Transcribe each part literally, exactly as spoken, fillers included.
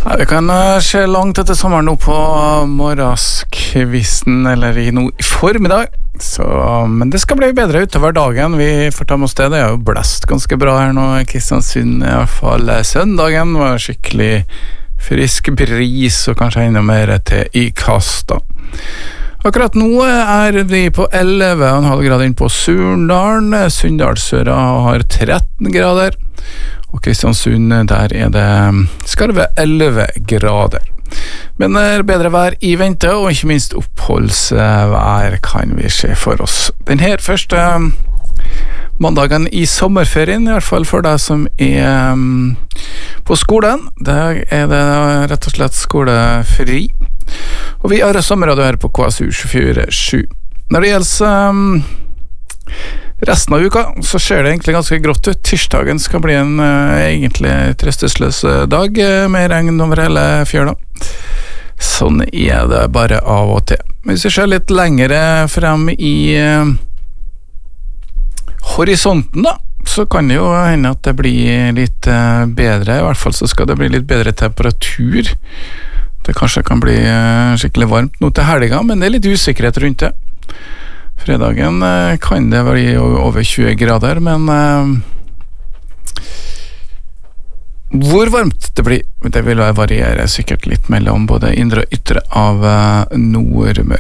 Ja, vi kan uh, se langt etter sommeren nå på morgenskvisten, eller i noe i formiddag. Så, men det skal bli bedre utover dagen. Vi får ta med oss det. Det er jo blest ganske bra her nå i Kristiansund. I hvert fall søndagen var skikkelig frisk bris, og kanskje enda mer til i kasta. Akkurat nå er vi på elleve komma fem grader inn på Surndalen. Sunndalsøra har tretten grader. Og Kristiansund, der er det skarve elleve grader. Men det er bedre vær i vente, og ikke minst oppholdsvær kan vi se for oss. Den her første mandagen i sommerferien, i hvert fall for deg som er på skolen, der er det rett og slett skolefri. Og vi har sommerradio her på K S U tjuefire sju. Når det gjelder um, resten av uka, så ser det egentlig ganske grått ut. Tirsdagen skal bli en uh, egentlig trøstesløs dag, uh, med regn over hele fjøla. Sånn er det bare av og til. Hvis vi ser litt lengre frem i uh, horisonten da, så kan det jo hende at det blir litt uh, bedre. I hvert fall så skal det bli litt bedre temperatur. Det kanskje kan bli uh, skikkelig varmt nå til helga, men det er litt usikkerhet rundt det. Fredagen uh, kan det bli over tjue grader, men uh, hvor varmt det blir, det vil variere sikkert litt mellom både indre og ytre av uh, Nordmøre.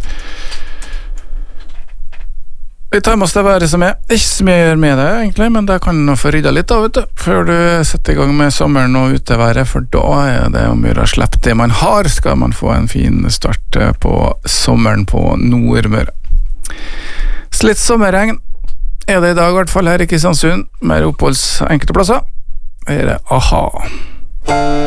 Vi tar med oss det været som er. Ikke så mye gjør med det egentlig, men det kan du få rydda litt av, vet du, før du setter i gang med sommeren og uteværet, for da er det om å gjøre å slippe det man har, skal man få en fin start på sommeren på Nordmøre. Så litt sommerregn er det i dag, i hvert fall her i Kristiansund, mer oppholds enkelte plasser. Her er A-ha.